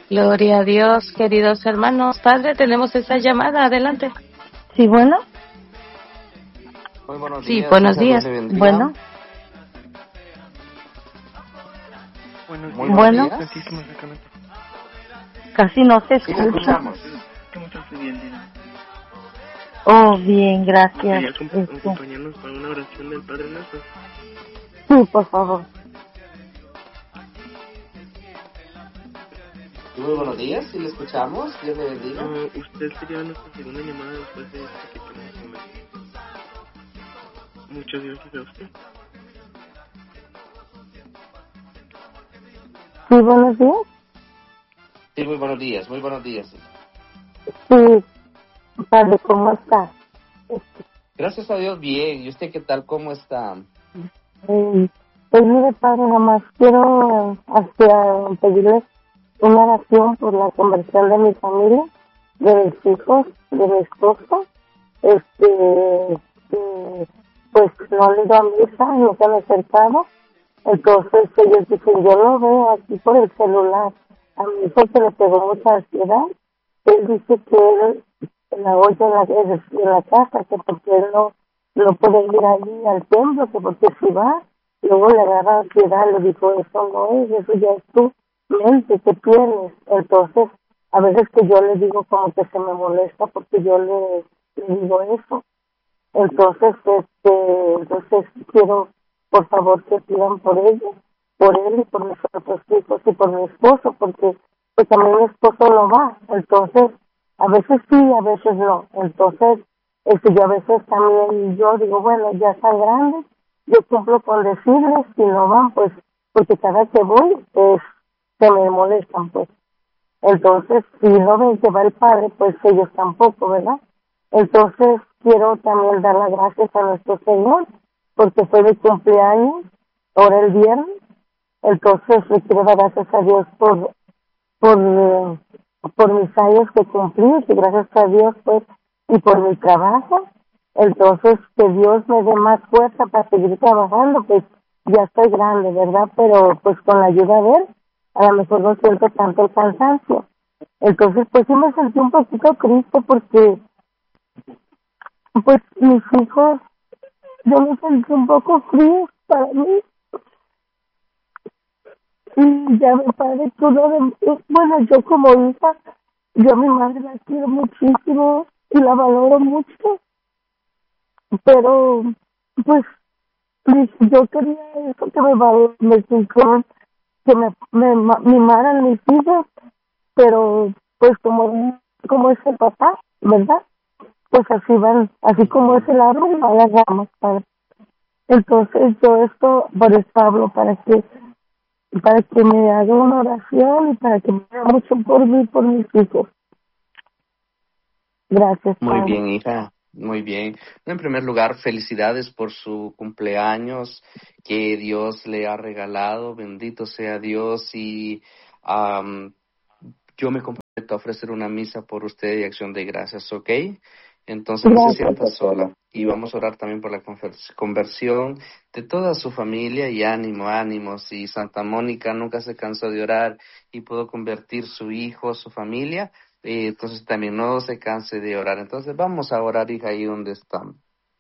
Gloria a Dios, queridos hermanos. Padre, tenemos esa llamada, adelante. Sí, bueno. Muy buenos Sí, días. buenos Dios días. le bendiga. Bueno. Muy Bueno. buenos días. Casi no se Sí, la escucha. escuchamos. ¿Cómo estás, bien? Oh, bien, gracias. ¿Quería acompañarnos con una oración del Padre Nuestro? Sí, por favor. Muy buenos días. Sí, le escuchamos. Dios le bendiga. Usted sería nuestra segunda llamada después de esta que tenemos un momento. Muchas gracias a usted. Sí, buenos días. Sí, muy buenos días. Muy buenos días. Sí, padre, ¿cómo está? Gracias a Dios, bien. ¿Y usted qué tal? ¿Cómo está? Pues mire, padre, nada más quiero pedirle una oración por la conversión de mi familia, de mis hijos, de mi esposo. Pues no le he ido a misa, no se han acercado. Entonces ellos dicen, yo lo veo aquí por el celular. A mi hijo se le pegó mucha ansiedad. Él dice que él la oye en la casa, que porque él no puede ir allí al templo, que porque si va, luego le agarra ansiedad. Le dijo, eso no es, eso ya es tu mente que tienes. Entonces, a veces que yo le digo como que se me molesta porque yo le digo eso. Entonces, quiero, por favor, que pidan por ellos, por él y por mis otros hijos y por mi esposo, porque pues también mi esposo no va. Entonces, a veces sí, a veces no. Entonces, yo a veces también, yo digo, bueno, ya están grandes, yo cumplo con decirles, si no van, pues, porque cada que voy, pues, se me molestan, pues. Entonces, si no ven que va el padre, pues ellos tampoco, ¿verdad? Entonces, quiero también dar las gracias a nuestro Señor, porque fue mi cumpleaños, ahora el viernes. Entonces, le quiero dar gracias a Dios por mis años que cumplí, y gracias a Dios, pues, y por mi trabajo. Entonces, que Dios me dé más fuerza para seguir trabajando, pues, ya estoy grande, ¿verdad? Pero, pues, con la ayuda de Él, a lo mejor no siento tanto el cansancio. Entonces, pues, sí me sentí un poquito triste porque, pues, mis hijos, yo me sentí un poco frío para mí. Y ya me parece uno de, bueno, yo como hija, yo a mi madre la quiero muchísimo y la valoro mucho, pero, pues, yo quería eso, que me sintieran, que me mimaran mis hijos, pero, pues, como es el papá, ¿verdad? Pues así van, así como es el árbol, van las ramas, padre. Entonces yo esto por eso hablo, para que me haga una oración y para que me haga mucho por mí, por mis hijos. Gracias, Muy padre. bien, hija. Muy bien. En primer lugar, felicidades por su cumpleaños que Dios le ha regalado. Bendito sea Dios. Y yo me comprometo a ofrecer una misa por usted y acción de gracias, ¿ok? Entonces no se sienta sola. Y vamos a orar también por la conversión de toda su familia y ánimo. Si Santa Mónica nunca se cansó de orar y pudo convertir su hijo, su familia, entonces también no se canse de orar. Entonces vamos a orar, hija, ahí donde están.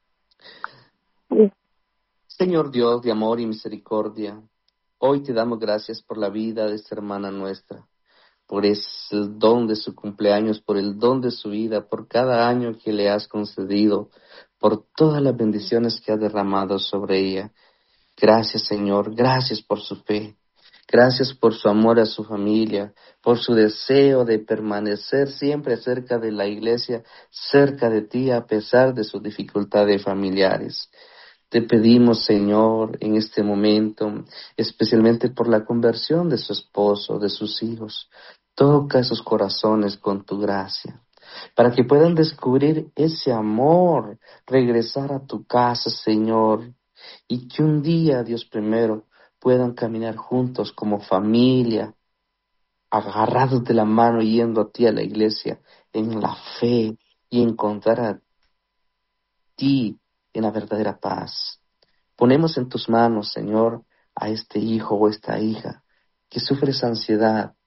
Sí. Señor Dios de amor y misericordia, hoy te damos gracias por la vida de esta hermana nuestra, por el don de su cumpleaños, por el don de su vida, por cada año que le has concedido, por todas las bendiciones que has derramado sobre ella. Gracias, Señor, gracias por su fe, gracias por su amor a su familia, por su deseo de permanecer siempre cerca de la iglesia, cerca de ti, a pesar de sus dificultades familiares. Te pedimos, Señor, en este momento, especialmente por la conversión de su esposo, de sus hijos. Toca sus corazones con tu gracia, para que puedan descubrir ese amor, regresar a tu casa, Señor, y que un día, Dios primero, puedan caminar juntos como familia, agarrados de la mano, yendo a ti a la iglesia, en la fe, y encontrar a ti en la verdadera paz. Ponemos en tus manos, Señor, a este hijo o esta hija que sufre esa ansiedad.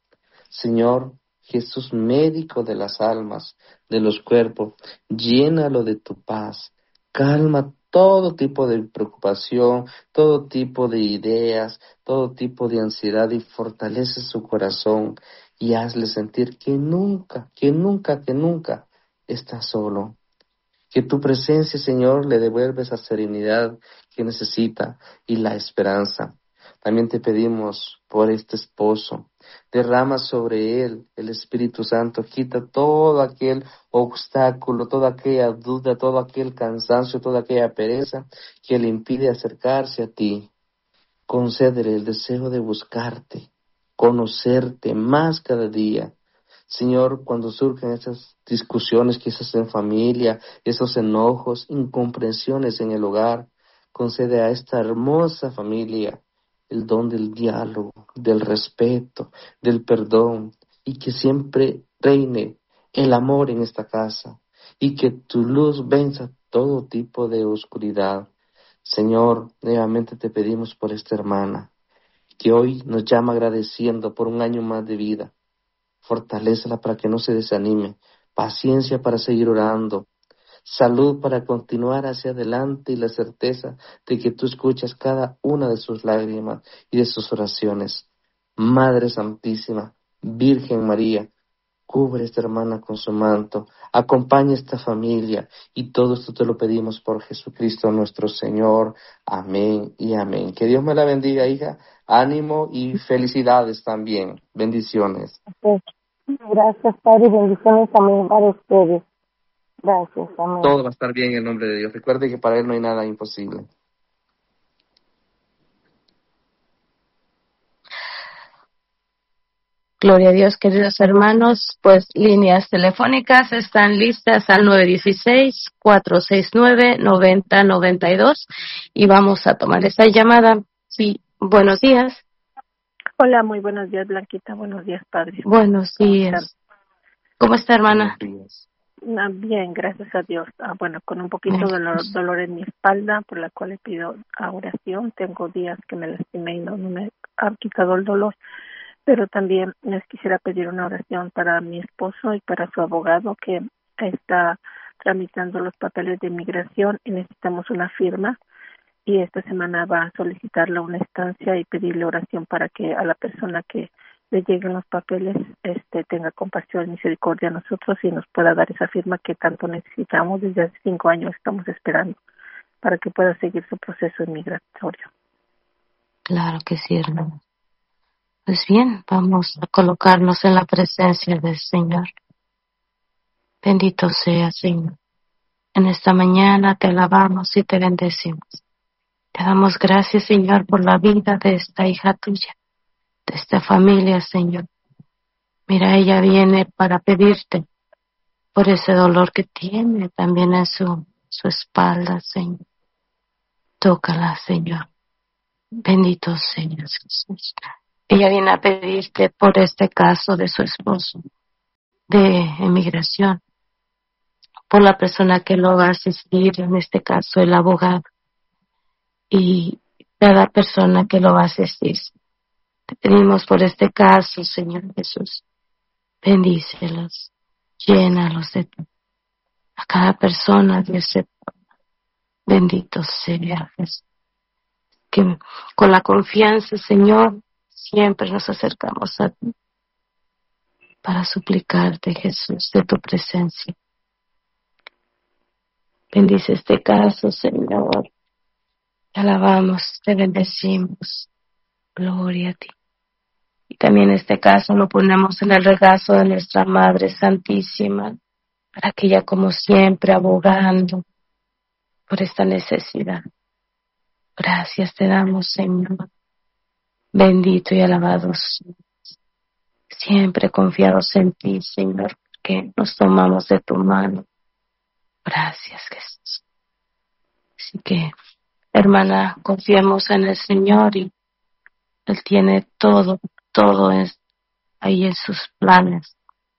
Señor Jesús, médico de las almas, de los cuerpos, llénalo de tu paz, calma todo tipo de preocupación, todo tipo de ideas, todo tipo de ansiedad y fortalece su corazón y hazle sentir que nunca, que nunca, que nunca está solo. Que tu presencia, Señor, le devuelve esa serenidad que necesita y la esperanza. También te pedimos por este esposo. Derrama sobre él el Espíritu Santo. Quita todo aquel obstáculo, toda aquella duda, todo aquel cansancio, toda aquella pereza que le impide acercarse a ti. Concédele el deseo de buscarte, conocerte más cada día. Señor, cuando surgen esas discusiones quizás en familia, esos enojos, incomprensiones en el hogar, concede a esta hermosa familia el don del diálogo, del respeto, del perdón, y que siempre reine el amor en esta casa, y que tu luz venza todo tipo de oscuridad. Señor, nuevamente te pedimos por esta hermana, que hoy nos llama agradeciendo por un año más de vida. Fortalécela para que no se desanime, paciencia para seguir orando, salud para continuar hacia adelante y la certeza de que tú escuchas cada una de sus lágrimas y de sus oraciones. Madre Santísima, Virgen María, cubre a esta hermana con su manto, acompaña a esta familia y todo esto te lo pedimos por Jesucristo nuestro Señor. Amén y amén. Que Dios me la bendiga, hija. Ánimo y felicidades también. Bendiciones. Pues, gracias, Padre, y bendiciones también para ustedes. Gracias, amén. Todo va a estar bien en el nombre de Dios. Recuerde que para Él no hay nada imposible. Gloria a Dios, queridos hermanos. Pues líneas telefónicas están listas al 916-469-9092 y vamos a tomar esa llamada. Sí, buenos días. Hola, muy buenos días, Blanquita. Buenos días, padre. Buenos días. ¿Cómo está, hermana? Bien, gracias a Dios. Bueno, con un poquito de dolor en mi espalda, por la cual le pido oración. Tengo días que me lastimé y no me ha quitado el dolor. Pero también les quisiera pedir una oración para mi esposo y para su abogado que está tramitando los papeles de inmigración y necesitamos una firma. Y esta semana va a solicitarle una estancia y pedirle oración para que a la persona que le lleguen los papeles tenga compasión y misericordia a nosotros y nos pueda dar esa firma que tanto necesitamos. Desde hace 5 años estamos esperando para que pueda seguir su proceso inmigratorio. Claro que sí, hermano. Pues bien, vamos a colocarnos en la presencia del Señor. Bendito sea, Señor. En esta mañana te alabamos y te bendecimos. Te damos gracias, Señor, por la vida de esta hija tuya, de esta familia, Señor. Mira, ella viene para pedirte por ese dolor que tiene también en su espalda, Señor. Tócala, Señor. Bendito Señor Jesús. Ella viene a pedirte por este caso de su esposo de emigración, por la persona que lo va a asistir, en este caso el abogado, y cada persona que lo va a asistir. Te pedimos por este caso, Señor Jesús. Bendícelos, llénalos de ti. A cada persona, Dios, bendito sea Jesús. Que con la confianza, Señor, siempre nos acercamos a ti para suplicarte, Jesús, de tu presencia. Bendice este caso, Señor. Te alabamos, te bendecimos. Gloria a ti. Y también este caso lo ponemos en el regazo de nuestra Madre Santísima, para que ella, como siempre, abogando por esta necesidad. Gracias te damos, Señor. Bendito y alabado, siempre confiados en ti, Señor, que nos tomamos de tu mano. Gracias, Jesús. Así que, hermana, confiemos en el Señor y Él tiene todo es ahí en sus planes.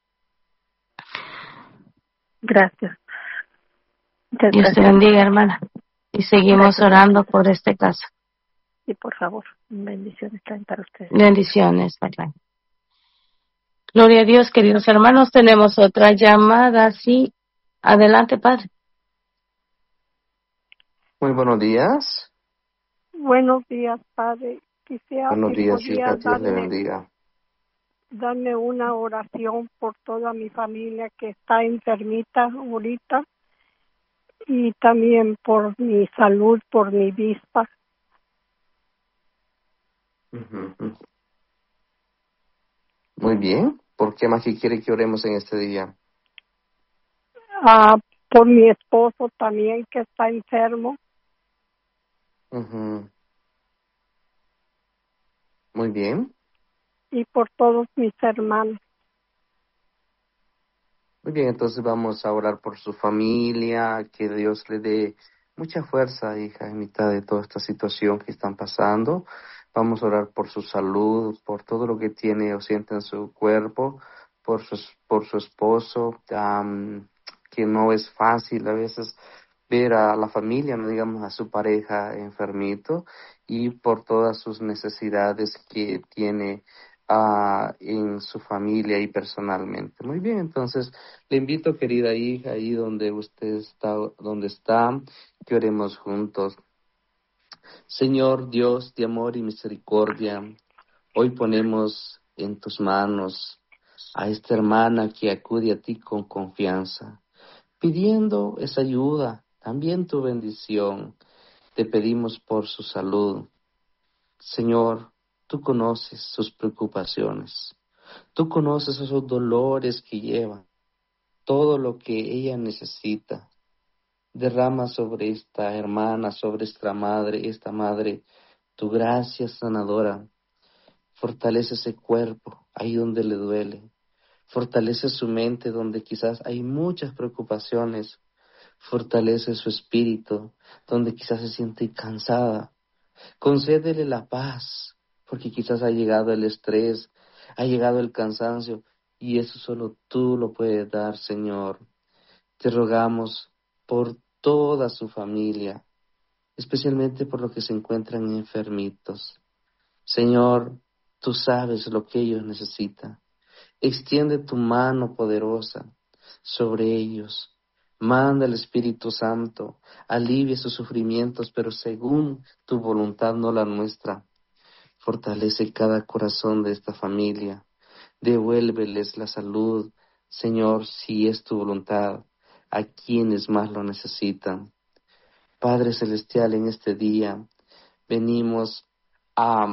Gracias. Dios te bendiga, hermana. Y seguimos orando por este caso. Sí, por favor. Bendiciones también para ustedes. Bendiciones, bye. Gloria a Dios, queridos hermanos. Tenemos otra llamada. Sí, adelante, Padre. Muy buenos días. Buenos días, Padre. Quisiera Buenos si días, podía hija. Dios le bendiga. darme una oración por toda mi familia que está enfermita ahorita y también por mi salud, por mi vista. Ujú. Muy bien. ¿Por qué más que quiere que oremos en este día? Por mi esposo también que está enfermo. Ujú. Muy bien. Y por todos mis hermanos. Muy bien, entonces vamos a orar por su familia, que Dios le dé mucha fuerza, hija, en mitad de toda esta situación que están pasando. Vamos a orar por su salud, por todo lo que tiene o siente en su cuerpo, por su esposo, que no es fácil a veces ver a la familia, no digamos a su pareja enfermito, y por todas sus necesidades que tiene en su familia y personalmente. Muy bien, entonces le invito, querida hija, ahí donde está, que oremos juntos. Señor Dios de amor y misericordia, hoy ponemos en tus manos a esta hermana que acude a ti con confianza, pidiendo esa ayuda, también tu bendición. Te pedimos por su salud. Señor, tú conoces sus preocupaciones. Tú conoces esos dolores que lleva, todo lo que ella necesita. Derrama sobre esta hermana, sobre esta madre, tu gracia sanadora. Fortalece ese cuerpo ahí donde le duele. Fortalece su mente donde quizás hay muchas preocupaciones. Fortalece su espíritu donde quizás se siente cansada. Concédele la paz, porque quizás ha llegado el estrés, ha llegado el cansancio, y eso solo tú lo puedes dar, Señor. Te rogamos por toda su familia, especialmente por los que se encuentran enfermitos. Señor, tú sabes lo que ellos necesitan. Extiende tu mano poderosa sobre ellos. Manda el Espíritu Santo, alivia sus sufrimientos, pero según tu voluntad, no la nuestra. Fortalece cada corazón de esta familia. Devuélveles la salud, Señor, si es tu voluntad, a quienes más lo necesitan. Padre Celestial, en este día venimos a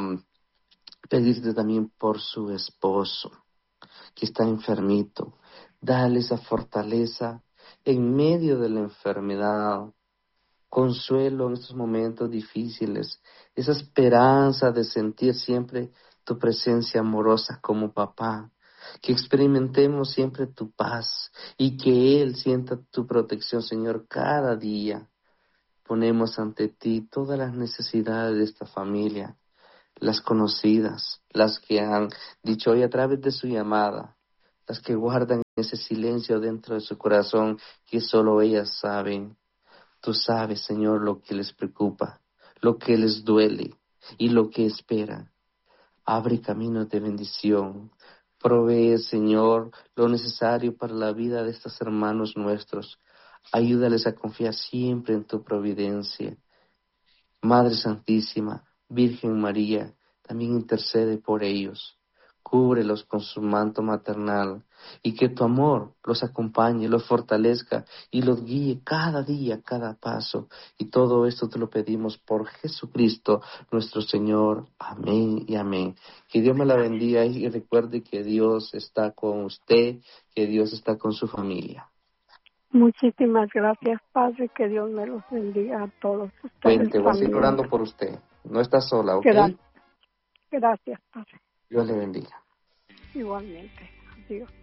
pedirte también por su esposo, que está enfermito. Dale esa fortaleza en medio de la enfermedad, consuelo en estos momentos difíciles, esa esperanza de sentir siempre tu presencia amorosa como papá, que experimentemos siempre tu paz y que Él sienta tu protección, Señor, cada día. Ponemos ante ti todas las necesidades de esta familia, las conocidas, las que han dicho hoy a través de su llamada, las que guardan ese silencio dentro de su corazón que solo ellas saben. Tú sabes, Señor, lo que les preocupa, lo que les duele y lo que esperan. Abre caminos de bendición. Provee, Señor, lo necesario para la vida de estos hermanos nuestros. Ayúdales a confiar siempre en tu providencia. Madre Santísima, Virgen María, también intercede por ellos. Cúbrelos con su manto maternal y que tu amor los acompañe, los fortalezca y los guíe cada día, cada paso. Y todo esto te lo pedimos por Jesucristo, nuestro Señor. Amén y amén. Que Dios me la bendiga y recuerde que Dios está con usted, que Dios está con su familia. Muchísimas gracias, Padre. Que Dios me los bendiga a todos ustedes Te voy a seguir también. orando por usted. No está sola, ¿ok? Gracias, Padre. Dios le bendiga. Igualmente. Adiós.